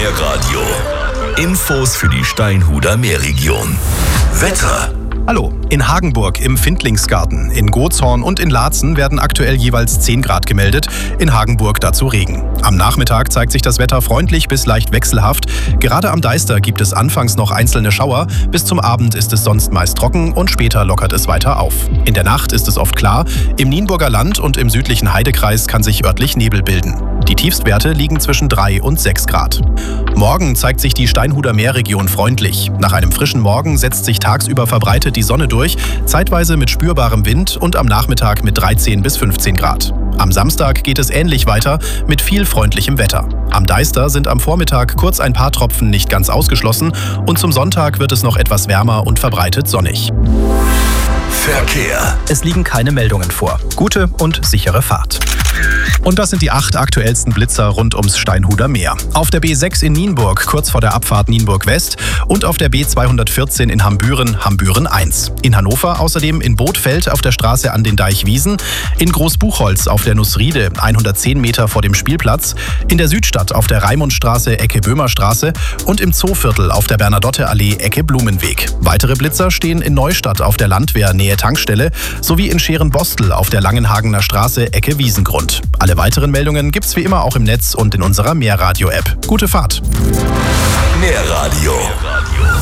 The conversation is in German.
Meerradio. Infos für die Steinhuder Meerregion. Wetter. Hallo, in Hagenburg im Findlingsgarten, in Gotshorn und in Laatzen werden aktuell jeweils 10 Grad gemeldet, in Hagenburg dazu Regen. Am Nachmittag zeigt sich das Wetter freundlich bis leicht wechselhaft. Gerade am Deister gibt es anfangs noch einzelne Schauer, bis zum Abend ist es sonst meist trocken und später lockert es weiter auf. In der Nacht ist es oft klar, im Nienburger Land und im südlichen Heidekreis kann sich örtlich Nebel bilden. Die Tiefstwerte liegen zwischen 3 und 6 Grad. Morgen zeigt sich die Steinhuder Meerregion freundlich. Nach einem frischen Morgen setzt sich tagsüber verbreitet die Sonne durch, zeitweise mit spürbarem Wind und am Nachmittag mit 13 bis 15 Grad. Am Samstag geht es ähnlich weiter mit viel freundlichem Wetter. Am Deister sind am Vormittag kurz ein paar Tropfen nicht ganz ausgeschlossen und zum Sonntag wird es noch etwas wärmer und verbreitet sonnig. Verkehr. Es liegen keine Meldungen vor. Gute und sichere Fahrt. Und das sind die 8 aktuellsten Blitzer rund ums Steinhuder Meer. Auf der B6 in Nienburg, kurz vor der Abfahrt Nienburg West und auf der B214 in Hambüren, Hambüren 1. In Hannover außerdem in Bothfeld auf der Straße an den Deichwiesen, in Großbuchholz auf der Nussriede, 110 Meter vor dem Spielplatz, in der Südstadt auf der Raimundstraße, Ecke Böhmerstraße und im Zooviertel auf der Bernadotteallee, Ecke Blumenweg. Weitere Blitzer stehen in Neustadt auf der Landwehr, Nähe Tankstelle, sowie in Scherenbostel auf der Langenhagener Straße, Ecke Wiesengrund. Alle weiteren Meldungen gibt's wie immer auch im Netz und in unserer Meerradio-App. Gute Fahrt! Meerradio.